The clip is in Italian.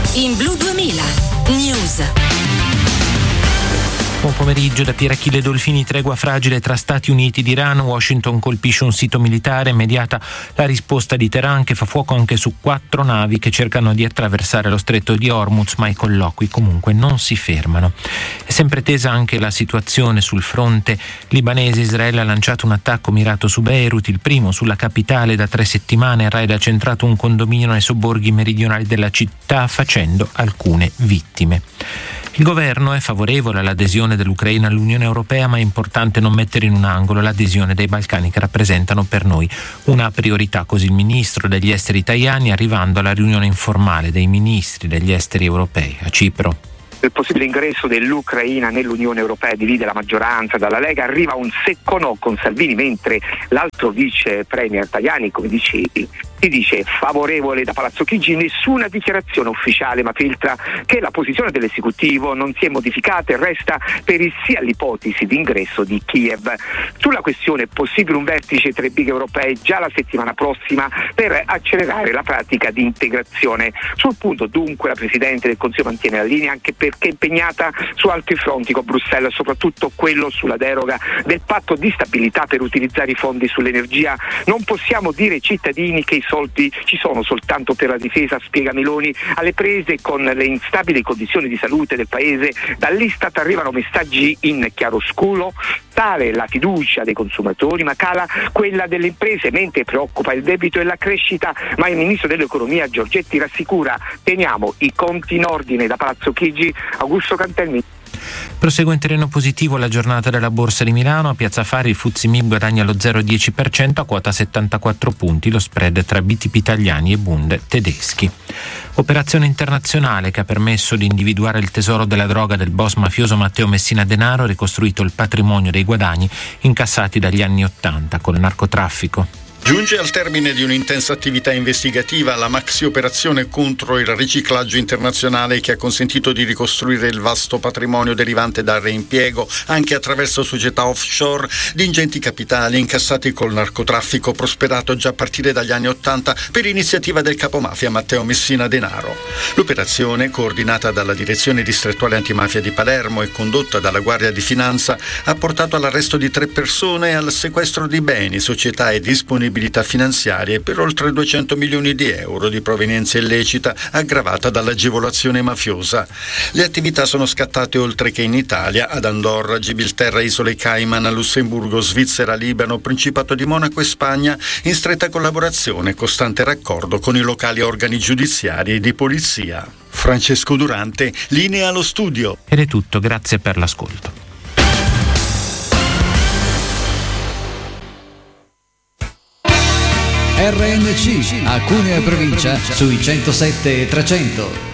in Blu 2000 News. Buon pomeriggio da Pier Achille Dolfini. Tregua fragile tra Stati Uniti ed Iran. Washington colpisce un sito militare. Immediata la risposta di Teheran, che fa fuoco anche su 4 navi che cercano di attraversare lo stretto di Hormuz, ma i colloqui comunque non si fermano. È sempre tesa anche la situazione sul fronte libanese. Israele ha lanciato un attacco mirato su Beirut, il primo sulla capitale da 3 settimane. Il raid ha centrato un condominio nei sobborghi meridionali della città, facendo alcune vittime. Il governo è favorevole all'adesione dell'Ucraina all'Unione Europea, ma è importante non mettere in un angolo l'adesione dei Balcani, che rappresentano per noi una priorità. Così il ministro degli esteri Tajani, arrivando alla riunione informale dei ministri degli esteri europei a Cipro. Il possibile ingresso dell'Ucraina nell'Unione Europea divide la maggioranza. Dalla Lega arriva un secco no con Salvini, mentre l'altro vice premier Tajani, come dicevi, si dice favorevole da Palazzo Chigi. Nessuna dichiarazione ufficiale, ma filtra che la posizione dell'esecutivo non si è modificata e resta per il sì all'ipotesi di ingresso di Kiev. Sulla questione è possibile un vertice tra i big europei già la settimana prossima per accelerare la pratica di integrazione. Sul punto dunque la Presidente del Consiglio mantiene la linea, anche perché è impegnata su altri fronti con Bruxelles, soprattutto quello sulla deroga del patto di stabilità per utilizzare i fondi sull'energia. Non possiamo dire ai cittadini che i soldi ci sono soltanto per la difesa, spiega Meloni. Alle prese con le instabili condizioni di salute del paese, dall'Istat arrivano messaggi in chiaroscuro. Tale la fiducia dei consumatori, ma cala quella delle imprese, mentre preoccupa il debito e la crescita. Ma il ministro dell'economia Giorgetti rassicura: teniamo i conti in ordine. Da Palazzo Chigi, Augusto Cantelmi. Prosegue in terreno positivo la giornata della Borsa di Milano. A Piazza Affari il FTSE MIB guadagna lo 0,10% a quota 74 punti, lo spread tra BTP italiani e Bund tedeschi. Operazione internazionale che ha permesso di individuare il tesoro della droga del boss mafioso Matteo Messina Denaro, ricostruito il patrimonio dei guadagni incassati dagli anni '80 col narcotraffico. Giunge al termine di un'intensa attività investigativa la maxi operazione contro il riciclaggio internazionale, che ha consentito di ricostruire il vasto patrimonio derivante dal reimpiego, anche attraverso società offshore, di ingenti capitali incassati col narcotraffico prosperato già a partire dagli anni '80 per iniziativa del capomafia Matteo Messina Denaro. L'operazione, coordinata dalla Direzione Distrettuale Antimafia di Palermo e condotta dalla Guardia di Finanza, ha portato all'arresto di 3 persone e al sequestro di beni, società e disponibilità finanziarie per oltre 200 milioni di euro di provenienza illecita aggravata dall'agevolazione mafiosa. Le attività sono scattate oltre che in Italia, ad Andorra, Gibilterra, Isole Cayman, Lussemburgo, Svizzera, Libano, Principato di Monaco e Spagna, in stretta collaborazione e costante raccordo con i locali organi giudiziari e di polizia. Francesco Durante, linea allo studio. Ed è tutto, grazie per l'ascolto. RNC a Cuneo e provincia sui 107 e 300.